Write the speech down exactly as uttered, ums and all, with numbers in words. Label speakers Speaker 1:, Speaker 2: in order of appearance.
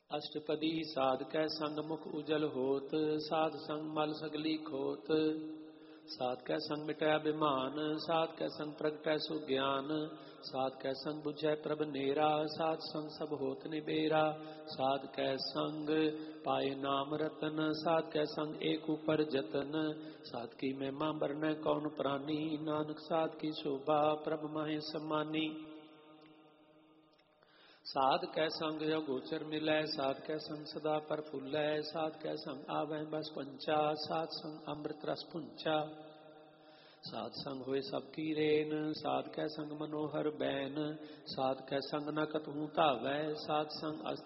Speaker 1: अष्टपदी साध कै संग मुख उजल होत, साध संग मल सगली खोत। साध कै संग मिटै अभिमान, साध कै संग प्रगटै सुज्ञान। साध कै संग बुझै प्रभ नेरा, साध संग सब होत निबेरा। साध कै संग पाए नाम रतन, साध कै संग एक ऊपर जतन। साध की महिमा बरनै कौन प्राणी, नानक साध की शोभा प्रभ माहे सम्मानी। साध कै संग जो गोचर मिलै, साध कै संग सदा प्रफुल्लै। साध कै संग आवै बस पंचा, साध संग अमृत रस पुंचा। साध संग होए सब की रेन, साध कै संग मनोहर बैन। साध कै संग न कतहु धावै, साध संग अस्थ